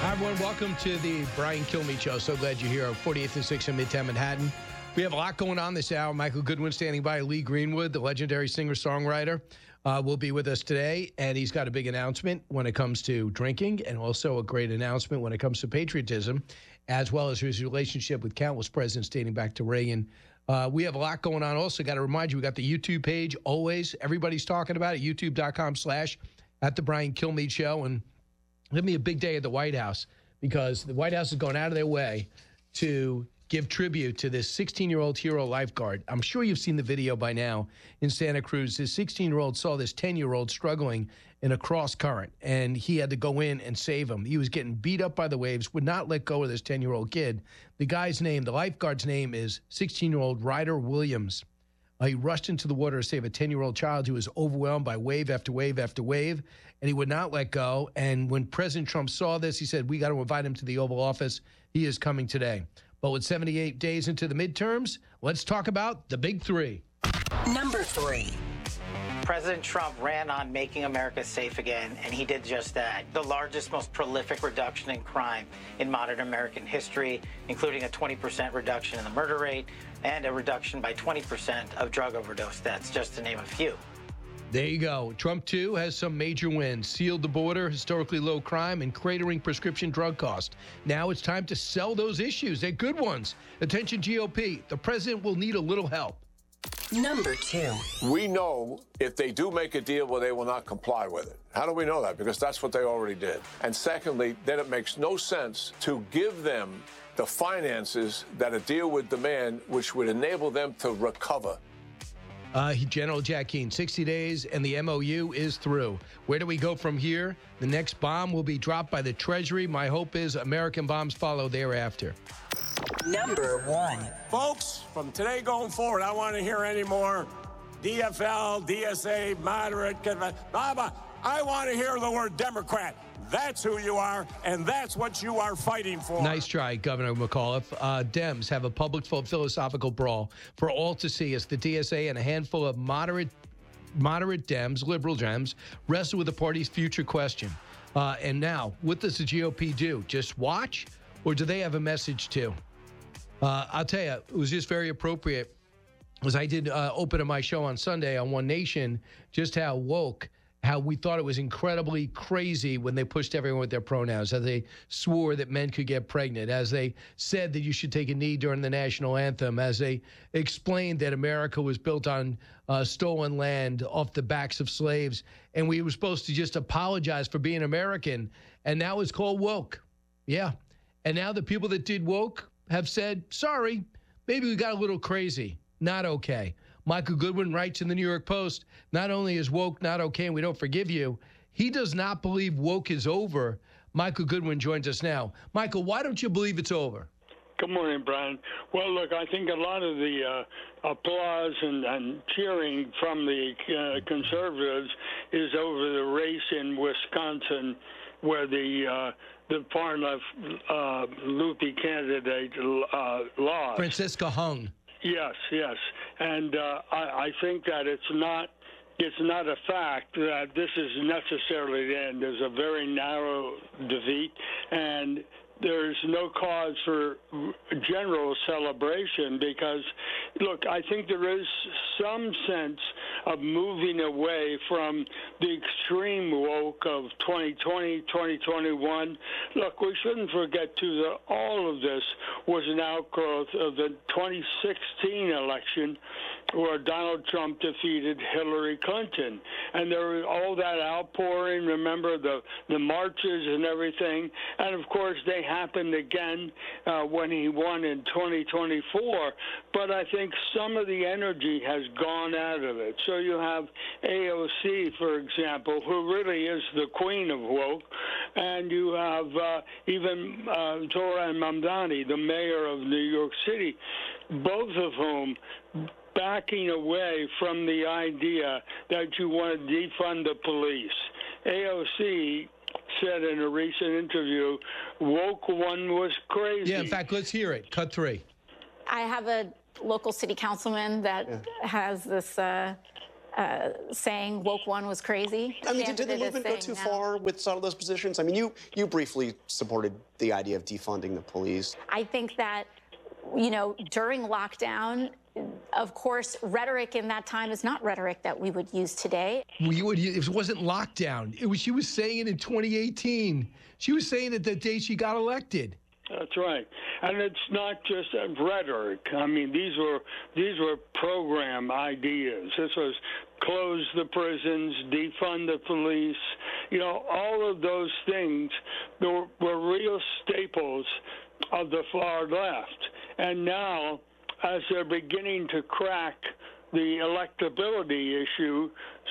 Hi, everyone. Welcome to the Brian Kilmeade Show. So glad you're here. 48th and 6th in Midtown Manhattan. We have a lot going on this hour. Michael Goodwin standing by. Lee Greenwood, the legendary singer-songwriter, will be with us today. And he's got a big announcement when it comes to drinking and also a great announcement when it comes to patriotism, as well as his relationship with countless presidents dating back to Reagan. We have a lot going on. Also, got to remind you, we got the YouTube page always. Everybody's talking about it. YouTube.com/@the Brian Kilmeade Show. And it's going to be a big day at the White House because the White House is going out of their way to give tribute to this 16-year-old hero lifeguard. I'm sure you've seen the video by now in Santa Cruz. This 16-year-old saw this 10-year-old struggling in a cross current, and he had to go in and save him. He was getting beat up by the waves, would not let go of this 10-year-old kid. The guy's name, the lifeguard's name is 16-year-old Ryder Williams. He rushed into the water to save a 10-year-old child who was overwhelmed by wave after wave after wave, and he would not let go. And when President Trump saw this, he said, we got to invite him to the Oval Office. He is coming today. But with 78 days into the midterms, let's talk about the big three. Number 3. President Trump ran on making America safe again, and he did just that. The largest, most prolific reduction in crime in modern American history, including a 20% reduction in the murder rate and a reduction by 20% of drug overdose deaths, just to name a few. There you go. Trump, too, has some major wins. Sealed the border, historically low crime, and cratering prescription drug costs. Now it's time to sell those issues. They're good ones. Attention, GOP. The president will need a little help. Number 2. We know if they do make a deal, well, they will not comply with it. How do we know that? Because that's what they already did. And secondly, then it makes no sense to give them the finances that a deal would demand, which would enable them to recover. General Jack Keane, 60 days, and the MOU is through. Where do we go from here? The next bomb will be dropped by the Treasury. My hope is American bombs follow thereafter. Number 1. Folks, from today going forward, I want to hear any more DFL, DSA, moderate, I want to hear the word Democrat. That's who you are, and that's what you are fighting for. Nice try, Governor McAuliffe. Dems have a public philosophical brawl for all to see as the DSA and a handful of moderate Dems, liberal Dems, wrestle with the party's future question. And now, what does the GOP do? Just watch, or do they have a message too? I'll tell you, it was just very appropriate, as I did open of my show on Sunday on One Nation, just how we thought it was incredibly crazy when they pushed everyone with their pronouns, as they swore that men could get pregnant, as they said that you should take a knee during the national anthem, as they explained that America was built on stolen land off the backs of slaves, and we were supposed to just apologize for being American, and now it's called woke. Yeah. And now the people that did woke have said, sorry, maybe we got a little crazy. Not okay. Michael Goodwin writes in the New York Post, not only is woke not okay and we don't forgive you, he does not believe woke is over. Michael Goodwin joins us now. Michael, why don't you believe it's over? Good morning, Brian. Well, look, I think a lot of the applause and cheering from the conservatives is over the race in Wisconsin where the far left loopy candidate lost. Francisca Hung. Yes. And I think that it's not a fact that this is necessarily the end. There's a very narrow defeat, and there's no cause for general celebration because, look, I think there is some sense of moving away from the extreme woke of 2020, 2021. Look, we shouldn't forget, too, that all of this was an outgrowth of the 2016 election where Donald Trump defeated Hillary Clinton. And there was all that outpouring, remember, the marches and everything. And, of course, they happened again when he won in 2024. But I think some of the energy has gone out of it. So you have AOC, for example, who really is the queen of woke. And you have even Zohran Mamdani, the mayor of New York City, both of whom backing away from the idea that you want to defund the police. AOC said in a recent interview, woke one was crazy. Yeah, in fact, let's hear it. Cut 3. I have a local city councilman that has this saying woke one was crazy. I mean, did the movement go too far with some of those positions? I mean, you briefly supported the idea of defunding the police. I think that, you know, during lockdown, of course, rhetoric in that time is not rhetoric that we would use today. It wasn't lockdown. She was saying it in 2018. She was saying it the day she got elected. That's right, and it's not just rhetoric. I mean, these were program ideas. This was close the prisons, defund the police. You know, all of those things were real staples of the far left. And now, as they're beginning to crack the electability issue,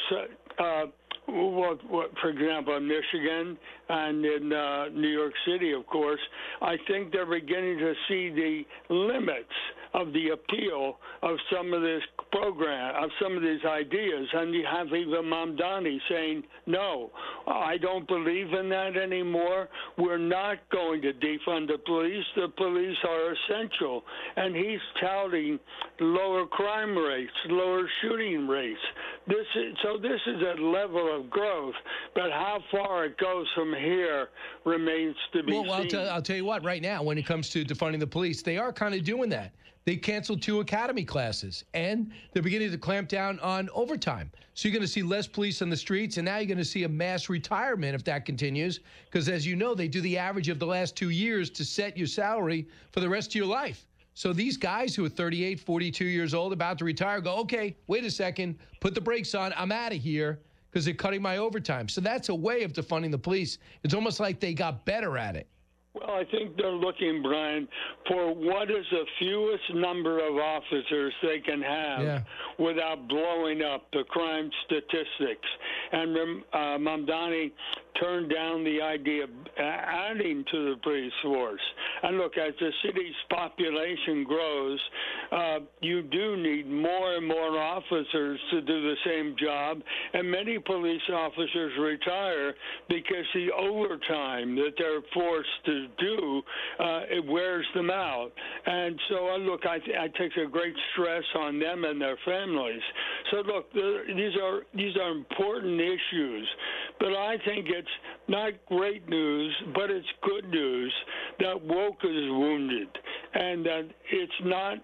for example, in Michigan and in New York City, of course, I think they're beginning to see the limits of the appeal of some of this program, of some of these ideas. And you have even Mamdani saying, no, I don't believe in that anymore. We're not going to defund the police. The police are essential. And he's touting lower crime rates, lower shooting rates. This is a level of growth, but how far it goes from here remains to be seen. Well, I'll tell you what, right now, when it comes to defunding the police, they are kind of doing that. They canceled 2 academy classes, and they're beginning to clamp down on overtime. So you're going to see less police on the streets, and now you're going to see a mass retirement if that continues, because as you know, they do the average of the last 2 years to set your salary for the rest of your life. So these guys who are 38, 42 years old, about to retire, go, okay, wait a second, put the brakes on, I'm out of here, because they're cutting my overtime. So that's a way of defunding the police. It's almost like they got better at it. Well, I think they're looking, Brian, for what is the fewest number of officers they can have without blowing up the crime statistics. And Mamdani turned down the idea of adding to the police force. And look, as the city's population grows, you do need more and more officers to do the same job. And many police officers retire because the overtime that they're forced to do, it wears them out. And so, look, I take a great stress on them and their families. So, look, these are important issues. But I think it's not great news, but it's good news that woke is wounded and that it's not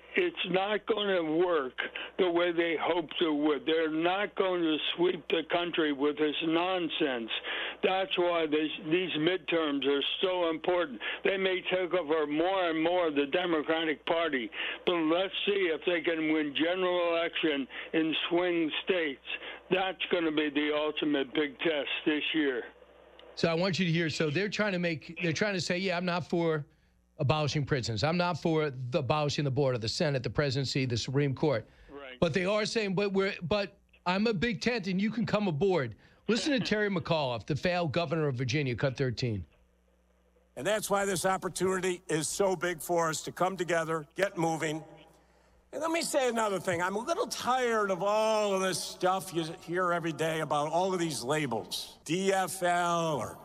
going to work the way they hoped it would. They're not going to sweep the country with this nonsense. That's why these midterms are so important. They may take over more and more of the Democratic Party, but let's see if they can win general election in swing states. That's going to be the ultimate big test this year. So I want you to hear, so they're trying to say, yeah, I'm not for abolishing prisons. I'm not for abolishing the board of the Senate, the presidency, the Supreme Court. Right. But they are saying, but I'm a big tent and you can come aboard. Listen to Terry McAuliffe, the failed governor of Virginia, cut 13. And that's why this opportunity is so big for us to come together, get moving. And let me say another thing. I'm a little tired of all of this stuff you hear every day about all of these labels. DFL or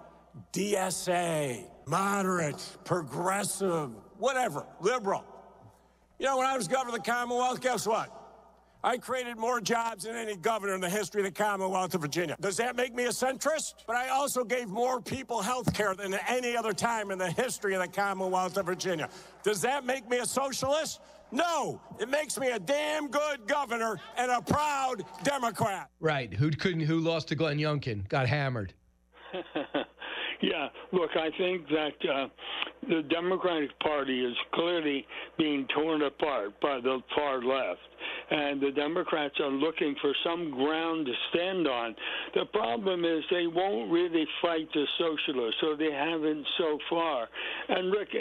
DSA, moderate, progressive, whatever, liberal. You know, when I was governor of the Commonwealth, guess what? I created more jobs than any governor in the history of the Commonwealth of Virginia. Does that make me a centrist? But I also gave more people health care than any other time in the history of the Commonwealth of Virginia. Does that make me a socialist? No, it makes me a damn good governor and a proud Democrat. Right. Who lost to Glenn Youngkin, got hammered. Yeah, look, I think that the Democratic Party is clearly being torn apart by the far left, and the Democrats are looking for some ground to stand on. The problem is they won't really fight the socialists, or they haven't so far. And Rick,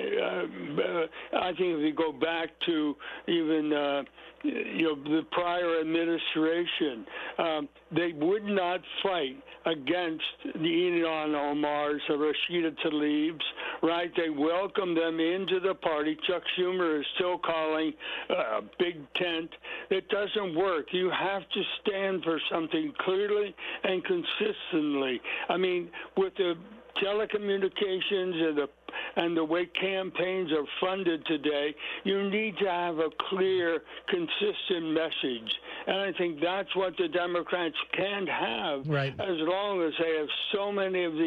I think if you go back to even the prior administration, they would not fight against the Ilhan Omars, the Rashida Tlaibs, right? They welcomed them into the party. Chuck Schumer is still calling a big tent. It doesn't work. You have to stand for something clearly and consistently. I mean, with the telecommunications and the way campaigns are funded today, you need to have a clear, consistent message. And I think that's what the Democrats can't have, Right. as long as they have so many of these